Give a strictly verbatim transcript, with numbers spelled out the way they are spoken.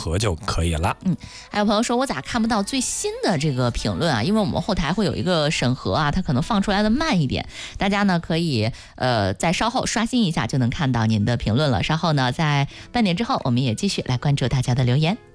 核就可以了。 嗯，还有朋友说，我咋看不到最新的这个评论啊？因为我们后台会有一个审核啊，它可能放出来的慢一点，大家呢可以呃在稍后刷新一下就能看到您的评论了。稍后呢，在半点之后，我们也继续来关注大家的留言。